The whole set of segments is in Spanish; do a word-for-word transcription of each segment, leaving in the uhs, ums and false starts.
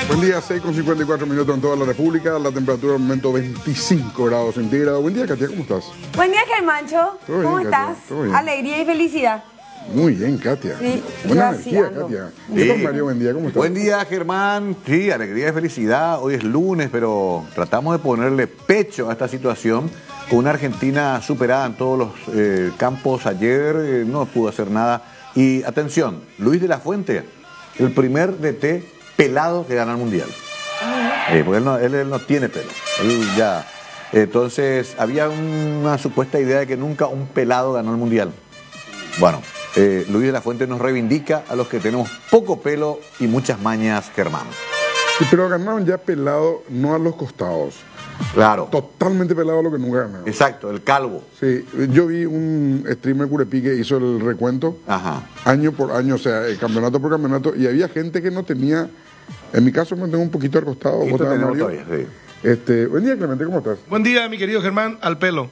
Buen día, seis con cincuenta y cuatro minutos en toda la República. La temperatura al momento veinticinco grados centígrados. Buen día, Katia, ¿cómo estás? Buen día, Germancho. Todo ¿Cómo bien, estás? Katia, todo bien. Alegría y felicidad. Muy bien, Katia. Sí, Buena yo así energía, ando. Katia. Sí. Yo con Mario, buen día, ¿cómo estás? Buen día, Germán. Sí, alegría y felicidad. Hoy es lunes, pero tratamos de ponerle pecho a esta situación con una Argentina superada en todos los eh, campos. Ayer eh, no pudo hacer nada. Y atención, Luis de la Fuente, el primer D T pelado que gana el Mundial. Eh, porque él no, él, él no tiene pelo. Él ya. Entonces, había una supuesta idea de que nunca un pelado ganó el Mundial. Bueno, eh, Luis de la Fuente nos reivindica a los que tenemos poco pelo y muchas mañas, Germán. Sí, pero ganaron ya pelado, no a los costados. Claro. Totalmente pelado lo que nunca ganaron. Exacto, el calvo. Sí, yo vi un streamer Curepí que hizo el recuento Ajá. año por año, o sea, eh, campeonato por campeonato, y había gente que no tenía, en mi caso me tengo un poquito recostado. Poquito ¿Vos también, tenemos Mario? todavía, sí. Este, buen día, Clemente, ¿cómo estás? Buen día, mi querido Germán, al pelo.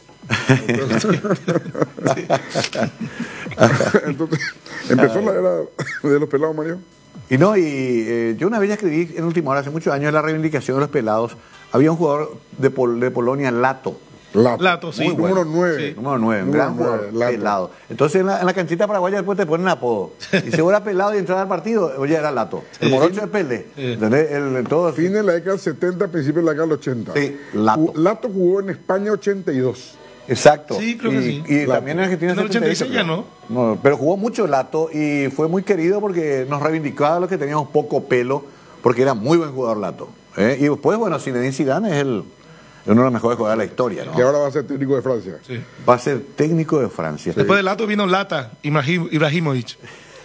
Entonces, empezó la era de los pelados, Mario. Y no, y eh, yo una vez ya escribí en última hora, hace muchos años, en la reivindicación de los pelados. Había un jugador de, Pol- de Polonia, Lato. Lato. Lato, sí. Muy bueno. Número nueve. Sí. Número nueve, un Número gran nueve, jugador, Lato. pelado. Entonces en la, en la canchita paraguaya después te ponen apodo. Y si fuera pelado y entraba al partido, oye, era Lato. El morocho de Pelé. Sí. ¿Entendés? El, el todo Fin de la década del setenta, principio de la década del ochenta. Sí, Lato. Ju- Lato jugó en España ochenta y dos. Exacto. Sí, creo que y, sí. Y Lato. también en Argentina En el ochenta y seis setenta y ocho, creo. No, pero jugó mucho Lato y fue muy querido porque nos reivindicaba a los que teníamos poco pelo, porque era muy buen jugador Lato. ¿eh? Y después, bueno, Zinedine Zidane es el, uno de los mejores jugadores de la historia, ¿no? Que ahora va a ser técnico de Francia. Sí. Va a ser técnico de Francia. Después del Lato vino Lata, Ibrahim- Ibrahimovic.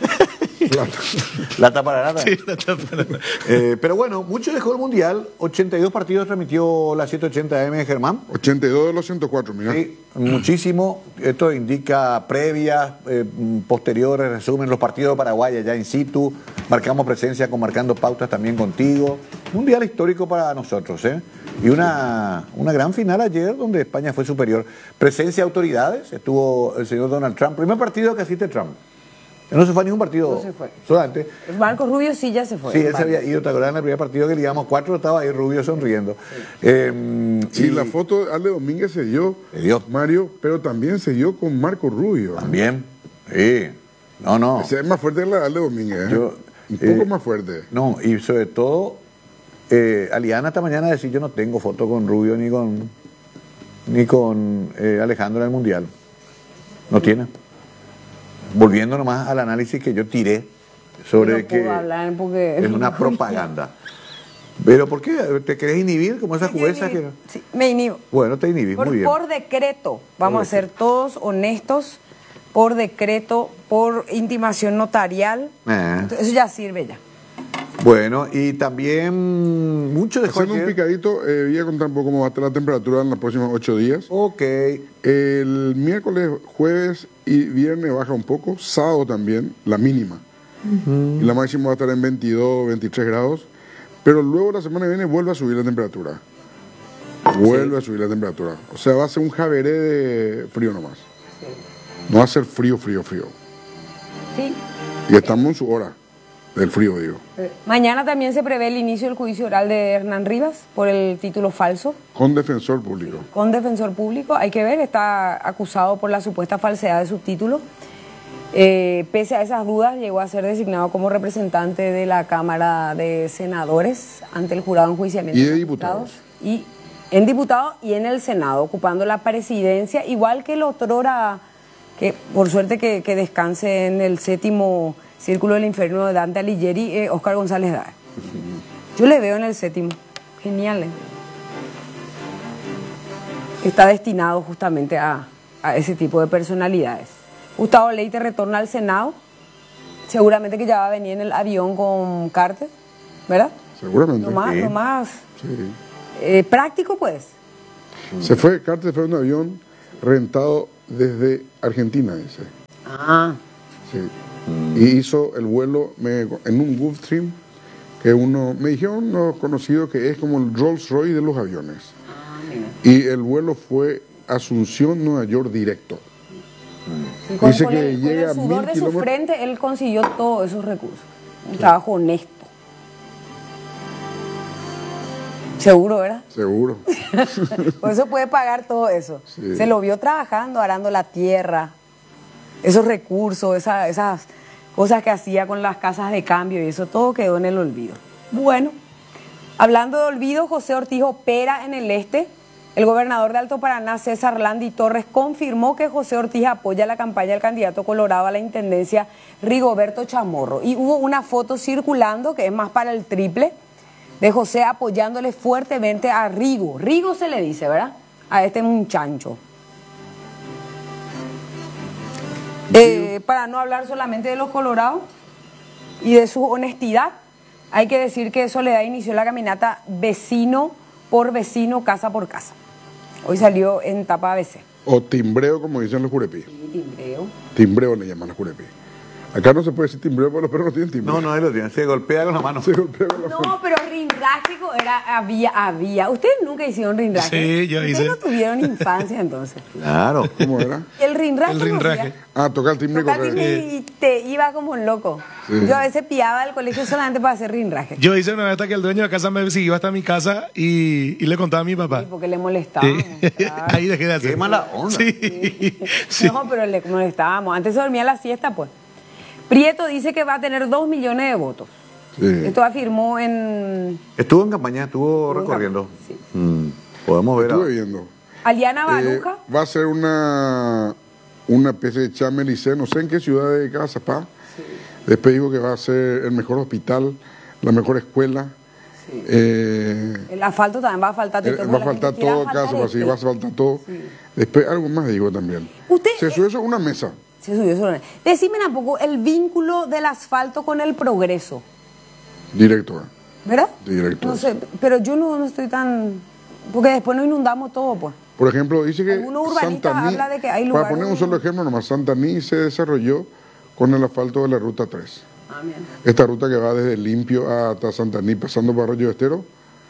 Lato. Lata para nada. Sí, Lata para- Eh, pero bueno, mucho dejó el Mundial. ochenta y dos partidos transmitió la setecientos ochenta M de Germán. ochenta y dos de los ciento cuatro, mira. Sí, muchísimo. Esto indica previas, eh, posteriores, resumen, los partidos de Paraguay allá in situ. Marcamos presencia con Marcando Pautas también contigo. Mundial histórico para nosotros, ¿eh? Y una, una gran final ayer donde España fue superior. Presencia de autoridades, estuvo el señor Donald Trump. Primer partido que asiste Trump. No se fue a ningún partido. No se fue. Solamente. Marco Rubio sí ya se fue. Sí, él se había ido, ¿te acuerdas? En el primer partido que le íbamos cuatro, estaba ahí Rubio sonriendo. Eh, Sí, y la foto de Ale Domínguez se dio, Se dio. Mario, pero también se dio con Marco Rubio. También. Sí. No, no. Ese es más fuerte que la de Ale Domínguez, ¿eh? Yo, Un poco eh, más fuerte. No, y sobre todo, eh, Aliana esta mañana decía, yo no tengo foto con Rubio ni con ni con eh, Alejandro en el Mundial. No tiene. Volviendo nomás al análisis que yo tiré sobre No puedo que hablar porque- es una propaganda. Pero ¿por qué? ¿Te querés inhibir como esas juezas que... Sí, me inhibo. Bueno, te inhibís, Por, muy bien. por decreto, vamos Por a ser todos honestos, por decreto, por intimación notarial. Eh. Entonces, eso ya sirve ya. Bueno, y también mucho dejó Haciendo un ayer- picadito, eh, voy a contar un poco cómo va a estar la temperatura en los próximos ocho días. Ok. El miércoles, jueves y viernes baja un poco, sábado también, la mínima. Y la máxima va a estar en veintidós, veintitrés grados. Pero luego la semana que viene vuelve a subir la temperatura. Vuelve a subir la temperatura. O sea, va a ser un javeré de frío nomás. No va a ser frío, frío, frío. Sí. Y estamos en su hora del frío, digo. Mañana también se prevé el inicio del juicio oral de Hernán Rivas por el título falso. Con defensor público. Con defensor público, hay que ver, está acusado por la supuesta falsedad de su título. Eh, pese a esas dudas, llegó a ser designado como representante de la Cámara de Senadores ante el jurado de enjuiciamiento Y de los diputados. Y en diputados y en el Senado, ocupando la presidencia, igual que el otrora, que por suerte que, que descanse en el séptimo círculo del infierno de Dante Alighieri, eh, Óscar González Daer. Yo le veo en el séptimo. Genial, ¿eh? Está destinado justamente a, a ese tipo de personalidades. Gustavo Leite retorna al Senado, seguramente que ya va a venir en el avión con Carter, ¿verdad? Seguramente. Lo más, Sí. lo más Sí. eh, práctico, pues. Se fue, Carter fue en un avión rentado desde Argentina, dice. Ah, Sí. Y hizo el vuelo me- en un Gulfstream, que uno, me dijeron unos conocidos que es como el Rolls Royce de los aviones. Y el vuelo fue Asunción, Nueva York directo. y con, Dice con que el, con llega el a sudor mil de su kilómetros. frente, él consiguió todos esos recursos. Un trabajo honesto. Seguro, ¿verdad? Seguro. Por eso puede pagar todo eso. Sí. Se lo vio trabajando, arando la tierra, esos recursos, esa, esas cosas que hacía con las casas de cambio y eso, todo quedó en el olvido. Bueno, hablando de olvido, José Ortiz opera en el este. El gobernador de Alto Paraná, César Landi Torres, confirmó que José Ortiz apoya la campaña del candidato colorado a la intendencia, Rigoberto Chamorro. Y hubo una foto circulando, que es más para el triple, de José apoyándole fuertemente a Rigo. Rigo se le dice, ¿verdad? A este muchacho. Eh, para no hablar solamente de los colorados y de su honestidad, hay que decir que Soledad inició la caminata vecino por vecino, casa por casa. Hoy salió en tapa A B C. O timbreo, como dicen los jurepí. Sí, timbreo. Timbreo le llaman los jurepí. Acá no se puede decir timbreo porque los perros no tienen timbreo. No, no, ahí lo tienen. Se golpea con la mano. Se golpea con la mano. No, pero rinrágico era, había, había. Ustedes nunca hicieron rinraje. Sí, yo Ustedes hice. no tuvieron infancia entonces. Claro. ¿Cómo era? El rinraje. El no rinraje. hacía. Ah, tocar el timbre y Tocaba el correr. timbre y te iba como loco. Sí. Yo a veces pillaba al colegio solamente para hacer rinraje. Yo hice una vez hasta que el dueño de casa me siguió hasta mi casa y, y le contaba a mi papá. Sí, porque le molestábamos. Sí. Claro. Ahí dejé de hacer. Qué mala onda. Sí. Sí. No, pero le molestábamos. Antes se dormía la siesta, pues. Prieto dice que va a tener dos millones de votos. Sí. Esto afirmó en Estuvo en campaña, estuvo Estuvo en recorriendo. campaña, Mm, podemos ver. Estuve ahora. viendo. Aliana Eh, Baruja. va a ser una, una especie de chamelicé, no sé en qué ciudad de Cazapá. Después dijo que va a ser el mejor hospital, la mejor escuela. Sí. Eh, El asfalto también va a faltar. eh, Tito, va a la faltar gente quiere todo asfaltar Cazapá, este. sí, va a faltar todo. Sí. Después algo más digo también. Usted, Se subió eso a una mesa. Se subió sobre- Decime un poco el vínculo del asfalto con el progreso, Directo. ¿verdad? Directo. No sé, pero yo no, no estoy tan... Porque después nos inundamos todo, pues. Por ejemplo, dice que Algunos urbanistas Santaní, hablan de que hay para lugares poner un donde- solo ejemplo nomás, Santaní se desarrolló con el asfalto de la Ruta tres. Ah, bien. Esta ruta que va desde Limpio hasta Santaní, pasando por Arroyo Estero,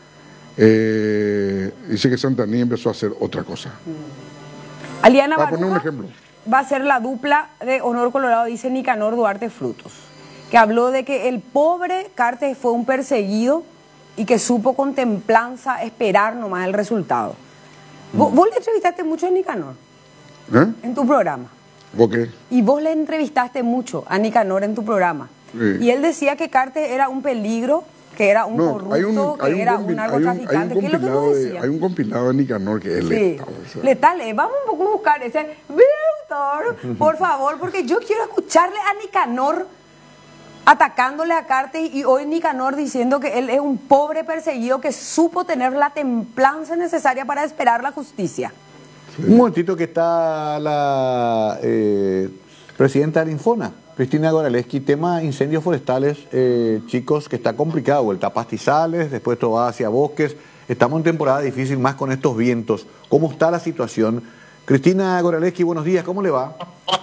eh, dice que Santaní empezó a hacer otra cosa. Aliana Para poner un Baruja ejemplo. va a ser la dupla de Honor Colorado, dice Nicanor Duarte Frutos, que habló de que el pobre Cartes fue un perseguido y que supo con templanza esperar nomás el resultado. ¿Vos, vos le entrevistaste mucho a Nicanor ¿Eh? en tu programa? ¿Por qué? Y vos le entrevistaste mucho a Nicanor en tu programa. Sí. Y él decía que Cartes era un peligro, que era un No, corrupto, hay un, que hay un, era compi- un hay un, narcotraficante. hay un ¿Qué es lo que compilado vos de, decías? hay un compilado de Nicanor que es Sí, letal. o sea. letal, eh. Vamos un poco a buscar ese. Víctor, por favor, porque yo quiero escucharle a Nicanor atacándole a Cartes y hoy Nicanor diciendo que él es un pobre perseguido que supo tener la templanza necesaria para esperar la justicia. Un momentito que está la eh, presidenta del Infona, Cristina Goraleski, tema incendios forestales, eh, chicos, que está complicado, vuelta a pastizales, después todo va hacia bosques, estamos en temporada difícil más con estos vientos. ¿Cómo está la situación? Cristina Goraleski, buenos días, ¿cómo le va?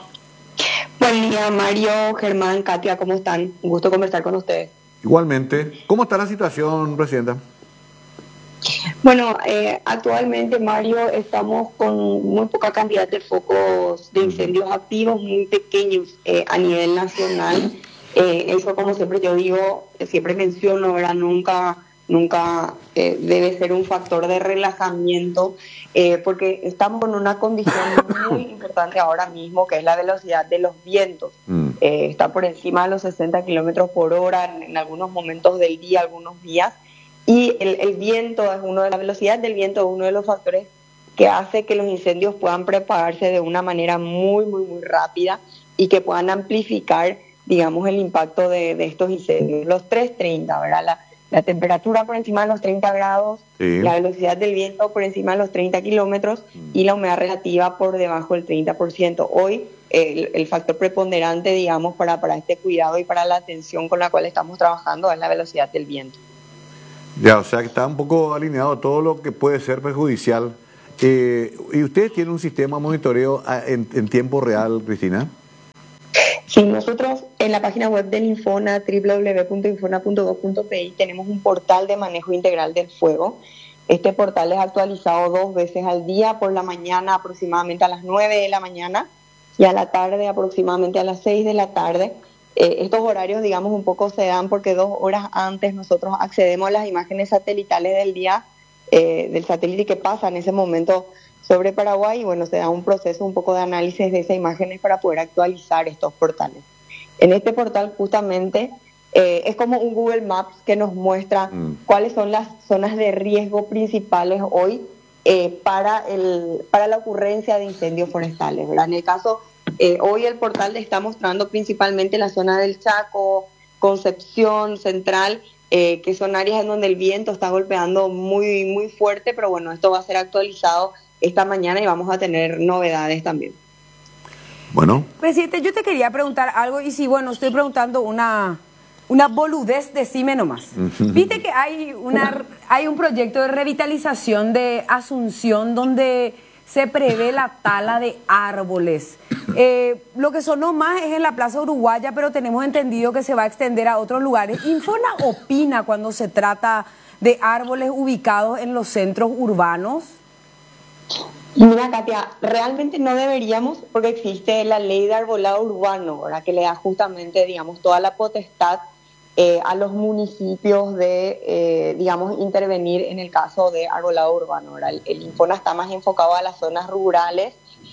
Buen día, Mario, Germán, Katia, ¿cómo están? Un gusto conversar con ustedes. Igualmente, ¿cómo está la situación, presidenta? Bueno, eh, actualmente, Mario, estamos con muy poca cantidad de focos de incendios activos, muy pequeños eh, a nivel nacional. Eh, eso, como siempre yo digo, siempre menciono, ¿verdad? Nunca, nunca eh, debe ser un factor de relajamiento, eh, porque estamos en una condición muy importante ahora mismo, que es la velocidad de los vientos. Mm. Eh, está por encima de los sesenta kilómetros por hora en, en algunos momentos del día, algunos días. Y el, el viento es uno de la velocidad del viento es uno de los factores que hace que los incendios puedan propagarse de una manera muy, muy, muy rápida y que puedan amplificar, digamos, el impacto de, de estos incendios. Los trescientos treinta, ¿verdad? La, la temperatura por encima de los treinta grados, Sí. la velocidad del viento por encima de los treinta kilómetros y la humedad relativa por debajo del treinta por ciento. Hoy el, el factor preponderante, digamos, para, para este cuidado y para la atención con la cual estamos trabajando es la velocidad del viento. Ya, o sea que está un poco alineado todo lo que puede ser perjudicial. Eh, ¿Y ustedes tienen un sistema de monitoreo a- en, en tiempo real, Cristina? Sí, nosotros en la página web del Infona, doble u doble u doble u punto infona punto gov punto pe i, tenemos un portal de manejo integral del fuego. Este portal es actualizado dos veces al día, por la mañana aproximadamente a las nueve de la mañana y a la tarde aproximadamente a las seis de la tarde. Eh, estos horarios, digamos, un poco se dan porque dos horas antes nosotros accedemos a las imágenes satelitales del día eh, del satélite que pasa en ese momento sobre Paraguay, y bueno, se da un proceso un poco de análisis de esas imágenes para poder actualizar estos portales. En este portal justamente eh, es como un Google Maps que nos muestra mm. cuáles son las zonas de riesgo principales hoy eh, para, el, para la ocurrencia de incendios forestales, ¿verdad? En el caso, eh, hoy el portal está mostrando principalmente la zona del Chaco, Concepción, Central, eh, que son áreas en donde el viento está golpeando muy, muy fuerte, pero bueno, esto va a ser actualizado esta mañana y vamos a tener novedades también. Bueno. Presidente, yo te quería preguntar algo, y si, bueno, estoy preguntando una, una boludez, decime nomás. Viste que hay, una, hay un proyecto de revitalización de Asunción donde se prevé la tala de árboles. Eh, lo que sonó más es en la Plaza Uruguaya, pero tenemos entendido que se va a extender a otros lugares. ¿Infona opina cuando se trata de árboles ubicados en los centros urbanos? Mira, Katia, realmente no deberíamos, porque existe la ley de arbolado urbano, ¿verdad? Que le da justamente, digamos, toda la potestad eh, a los municipios de, eh, digamos, intervenir en el caso de arbolado urbano, ¿verdad? El, el Infona está más enfocado a las zonas rurales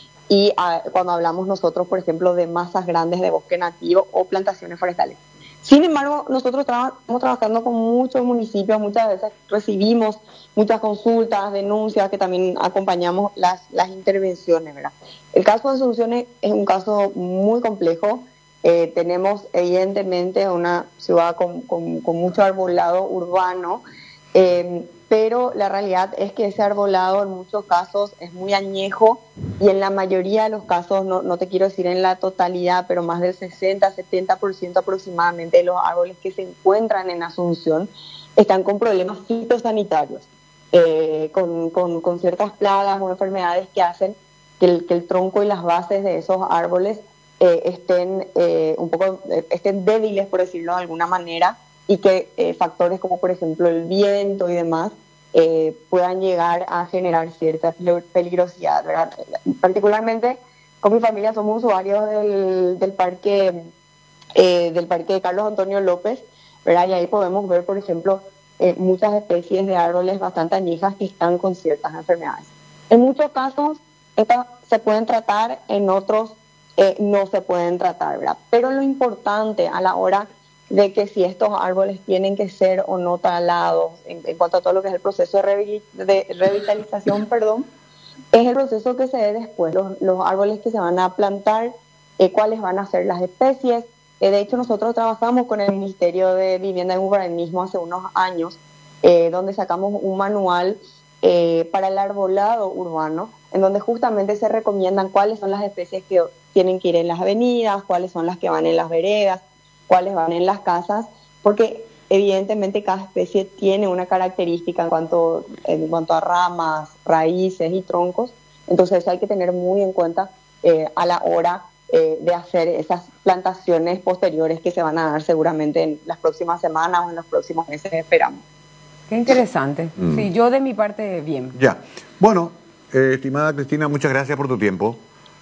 y a, cuando hablamos nosotros, por ejemplo, de masas grandes de bosque nativo o plantaciones forestales. Sin embargo, nosotros tra- estamos trabajando con muchos municipios, muchas veces recibimos muchas consultas, denuncias, que también acompañamos las, las intervenciones, ¿verdad? El caso de Asunción es un caso muy complejo. Eh, tenemos evidentemente una ciudad con, con, con mucho arbolado urbano, eh, pero la realidad es que ese arbolado en muchos casos es muy añejo y en la mayoría de los casos, no, no te quiero decir en la totalidad, pero más del sesenta a setenta por ciento aproximadamente de los árboles que se encuentran en Asunción están con problemas fitosanitarios, eh, con, con, con ciertas plagas o enfermedades que hacen que el, que el tronco y las bases de esos árboles eh, estén eh, un poco eh, estén débiles, por decirlo de alguna manera, y que eh, factores como por ejemplo el viento y demás eh, puedan llegar a generar cierta peligrosidad, ¿verdad? Particularmente con mi familia somos usuarios del, del parque eh, del parque de Carlos Antonio López, ¿verdad? Y ahí podemos ver, por ejemplo, eh, muchas especies de árboles bastante añejas que están con ciertas enfermedades. En muchos casos estas se pueden tratar, en otros eh, no se pueden tratar, ¿verdad? Pero lo importante a la hora de que si estos árboles tienen que ser o no talados, en, en cuanto a todo lo que es el proceso de, revi- de revitalización, perdón, es el proceso que se dé después, los, los árboles que se van a plantar, eh, cuáles van a ser las especies. Eh, de hecho, nosotros trabajamos con el Ministerio de Vivienda y Urbanismo hace unos años, eh, donde sacamos un manual eh, para el arbolado urbano, en donde justamente se recomiendan cuáles son las especies que tienen que ir en las avenidas, cuáles son las que van en las veredas, cuáles van en las casas, porque evidentemente cada especie tiene una característica en cuanto, en cuanto a ramas, raíces y troncos, entonces eso hay que tener muy en cuenta eh, a la hora eh, de hacer esas plantaciones posteriores que se van a dar seguramente en las próximas semanas o en los próximos meses, esperamos. Qué interesante. Mm. Sí, yo de mi parte, bien. Ya. Bueno, eh, estimada Cristina, muchas gracias por tu tiempo.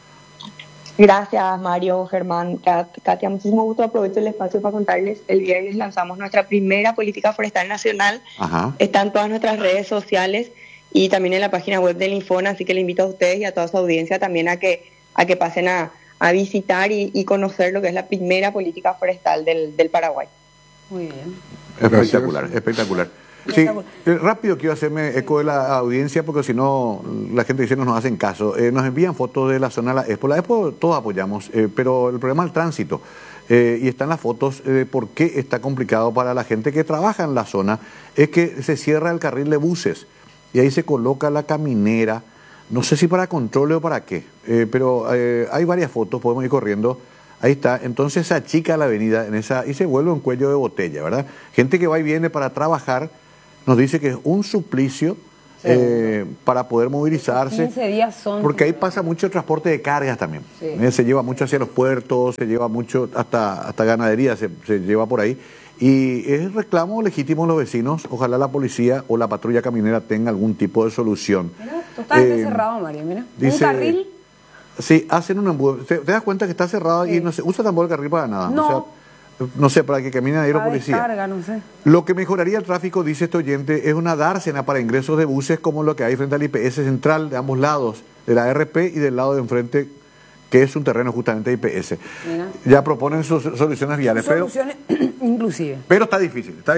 Gracias, Mario, Germán, Katia, muchísimo gusto. Aprovecho el espacio para contarles, el viernes lanzamos nuestra primera política forestal nacional. Ajá. Está en todas nuestras redes sociales y también en la página web del Infona, así que le invito a ustedes y a toda su audiencia también a que, a que pasen a, a visitar y, y conocer lo que es la primera política forestal del, del Paraguay. Muy bien. Espectacular, espectacular. Sí, eh, rápido quiero hacerme eco de la audiencia porque si no la gente dice no nos hacen caso. Eh, nos envían fotos de la zona de la Expo. La Expo todos apoyamos, eh, pero el problema es el tránsito. Eh, y están las fotos de por qué está complicado para la gente que trabaja en la zona. Es que se cierra el carril de buses y ahí se coloca la caminera. No sé si para control o para qué, eh, pero eh, hay varias fotos, podemos ir corriendo. Ahí está, entonces se achica la avenida en esa y se vuelve un cuello de botella, ¿verdad? Gente que va y viene para trabajar nos dice que es un suplicio sí. eh, para poder movilizarse. quince días son. Porque ahí pasa mucho transporte de cargas también. Sí. Eh, se lleva mucho hacia los puertos, se lleva mucho, hasta, hasta ganadería se, se lleva por ahí. Y es reclamo legítimo de los vecinos. Ojalá la policía o la patrulla caminera tenga algún tipo de solución. Mira, totalmente eh, cerrado, María, mira. Dice, un carril. Sí, hacen un embudo. ¿Te, te das cuenta que está cerrado sí. y no se usa tampoco el carril para nada? No. O sea, no sé, para que caminen ahí los Para policías. descarga, no sé. Lo que mejoraría el tráfico, dice este oyente, es una dársena para ingresos de buses como lo que hay frente al I P S central de ambos lados, de la R P y del lado de enfrente, que es un terreno justamente I P S. Mira. Ya proponen sus soluciones viales, pero, Soluciones inclusive. pero está difícil. Está